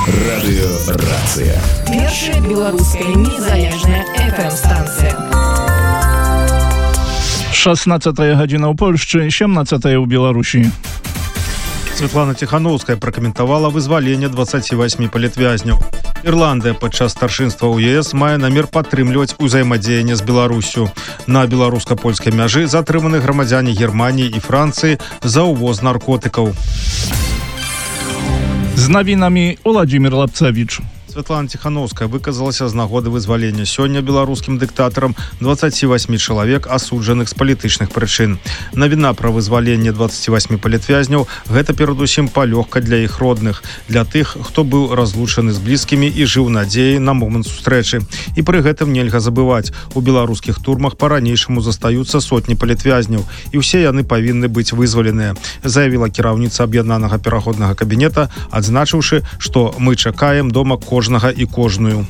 Радыёрацыя. Першая беларуская незалежная FM-станція. 16 гадзіна ў Польшчы, 17 ў Беларусі. Светлана Тихановская пракаментавала вызваленне 28 палітвязняў. Ірландыя падчас старшынства ў ЕС мае намер падтрымліваць узаемадзеянне з Беларусю. На беларуска-польскай мяжы затрыманы грамадзяне Германіі і Францыі за ўвоз наркотыкаў. З навінамі Уладзімір Лапцевіч. Светлана Тихановская выказалася з нагоды вызвалення сёння беларускім дыктатарам 28 чалавек, асуджаных з палітычных прычын. Навіна пра вызваленне 28 палітвязняў – гэта перадусім палёгка для іх родных, для тых, хто быў разлучаны з блізкімі і жыў надзеяй на момант сустрэчы. І пры гэтым нельга забываць, у беларускіх турмах па-ранейшаму застаюцца сотні палітвязняў, і ўсе яны павінны быць вызваленыя, заявіла кіраўніца аб'яднанага пераходнага кабінета, адзначыўшы, што мы чакаем дома кожнага і кожную.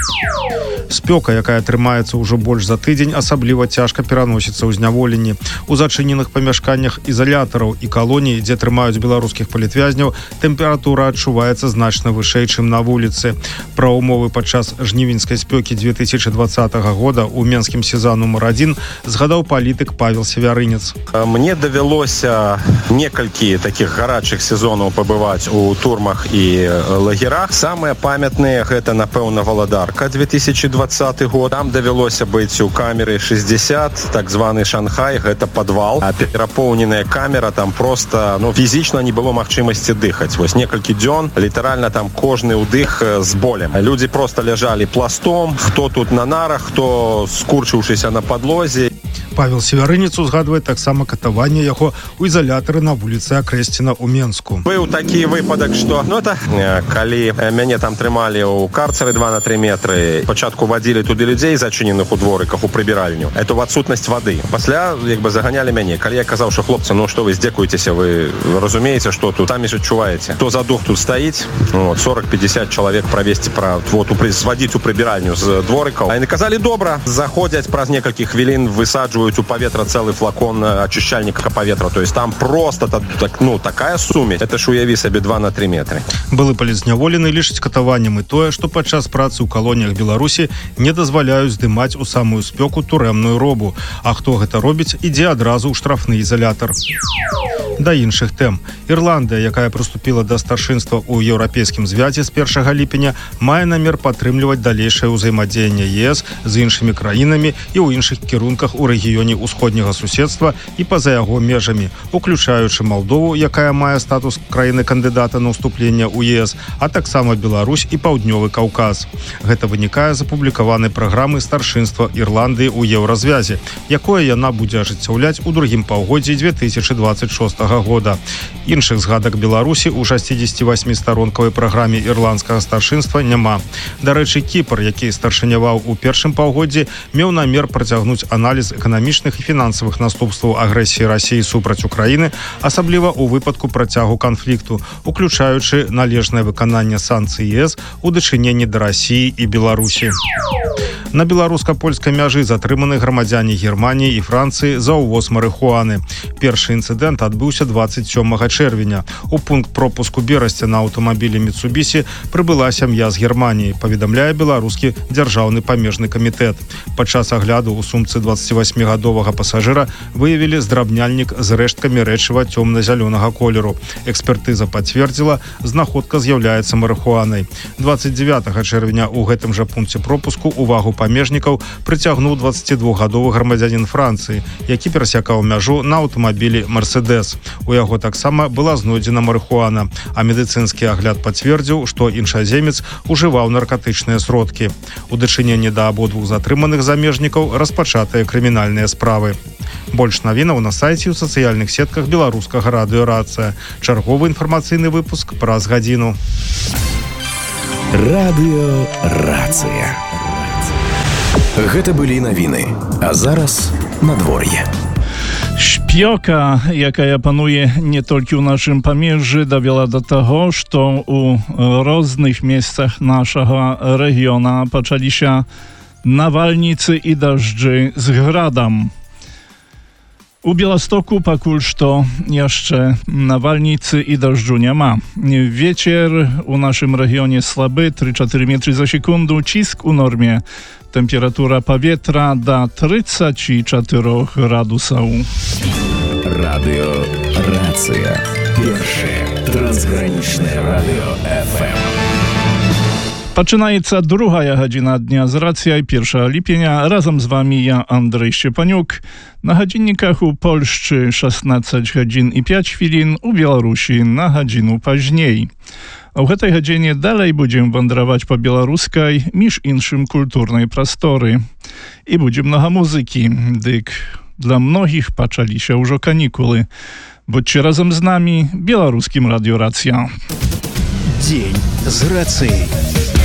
Спёка, якая трымаецца ўжо больш за тыдзень, асабліва цяжка пераносіцца ў зняволенні. У зачыненых памяшканнях изолятараў і калоній, дзе трымаюць беларускіх палітвязняў, тэмпература адчуваецца значна вышэй, чым на вуліцы. Пра ўмовы падчас жнівеньскай спёкі 2020 года ў менскім СІЗА нумар 1 згадаў палітык Павел Севярынец. Мне давялося некалькі такіх гарачых сезонаў пабываць у турмах і лагерах. Самыя памятныя гэта, напэўна, Валадарка 2020 год. Там давялося быць у камеры 60, так званы Шанхай, гэта падвал. А перапоўненая камера, там просто, фізічна не было магчымасці дыхаць. Вось некалькі дзён, літаральна там кожны ўдых з болем. Людзі просто ляжалі пластом, хто тут на нарах, хто скурчыўшыся на падлозе. Павел Севярынец узгадвае таксама катаванне яго ў ізалятары на вуліцы Акрэсціна ў Менску. Быў такі выпадак, што калі мяне там трымалі ў карцеры 2 на 3 метры, спачатку вадзілі туды людзей, зачыненых у дворыках, у прыбіральню. Это ў адсутнасць вады. Пасля заганялі мяне. Калі я казаў, што хлопцы, што вы здзекуецеся, вы разумееце, што тут самі ж адчуваеце. Хто за дух тут стаіць, 40-50 чалавек правесці, звадзіць у прыбіральню з дворыкаў. А яны казалі, добра, заходзяць праз некалькі хвілін, высаджваюць у паветра цэлы флакон ачышчальніка паветра. То есть там просто такая сумесь. Это ж уяві сабе 2 на 3 метры. Былы палізняволены лічыць катаваннем і тое, што падчас працы ў калоніях Беларусі не дазваляюць здымаць у самую спёку турэмную робу. А хто гэта робіць, ідзе адразу ў штрафны ізалятар. Да іншых тэм. Ірландыя, якая прыступіла да старшынства ў еўрапейскім звязе з 1 ліпеня, мае намер падтрымліваць далейшае ўзаемадзеянне ЕС з іншымі краінамі і ў іншых кірунках у рэгіёне ўсходняга суседства і па-за яго межамі, уключаючы Малдову, якая мае статус краіны-кандыдата на ўступленне ў ЕС, а таксама Беларусь і Паўднёвы Каўказ. Гэта вынікае з апублікаванай праграмы старшынства Ірландыі ў еўразвязе, якое яна будзе ажыццяўляць у другім паўгоддзі 2026 года. Іншых згадак Беларусі ў 68-старонкавай праграме ірландскага старшынства няма. Дарэчы, Кіпр, які старшыняваў у першым паўгоддзі, меў намер працягнуць аналіз эканамічных і фінансавых наступстваў агрэсіі Расіі супраць Украіны, асабліва ў выпадку працягу канфлікту, уключаючы належнае выкананне санкцый ЕС у дачыненні да Расіі і Беларусі. На беларуска-польскай мяжы затрыманы грамадзяне Германіі і Францыі за ўвоз марыхуаны. Першы інцыдэнт адбыўся 27 чэрвеня. У пункт пропуску Берасця на аўтамабілі Міцубісі прыбыла сям'я з Германіі, паведамляе беларускі дзяржаўны памежны камітэт. Падчас агляду ў сумцы 28-гадовага пасажыра выявілі здрабняльнік з рэшткамі рэчыва цёмна-зялёнага колеру. Экспертыза пацвердзіла, знаходка з'яўляецца марыхуанай. 29 чэрвеня ў гэтым жа пункце пропуску увагу памежнікаў прыцягнуў 22-гадовы грамадзянін Францыі, які перасякаў мяжу на аўтамабілі «Мерседес». У яго таксама была знойдзена марыхуана, а медыцынскі агляд пацвердзіў, што іншаземец ужываў наркатычныя сродкі. У дачыненні да абодвух затрыманых замежнікаў распачатыя крымінальныя справы. Больш навінаў на сайце і ў сацыяльных сетках беларускага радыёрацыя. Чарговы інфармацыйны выпуск праз гадзіну. Радыёрацыя. Гэта былі навіны, а зараз надвор'е. Шпёка, якая пануе не толькі ў нашым памежжы, давяла да таго, што ў розных месцах нашага рэгіёна пачаліся навальніцы і дажджы з градам. У Białegostoku пакуль што яшчэ навальніцы і дажджу няма. Вецер у нашым рэгіёне слабы, 3-4 метры за секунду, ціск у норме. Температура паветра да 34 градусаў. Радыёрацыя. Першае трансгранічнае радыё FM. Пачынаецца другая гадзіна дня з рацыяй 1 ліпеня. Разам з вами я, Андрэй Шчепанюк. На гадзінніках у Польшчы 16 гадзін і 5 хвілін, у Беларусі на гадзіну пазней. А ў гэтай гадзіне далей будзем вандраваць па беларускай, між іншым культурнай прасторы. І будзе многа музыкі, дык для многіх пачаліся ўжо канікулы. Будьце разам з намі, беларускім радыё Рацыя. Дзень з рацыяй.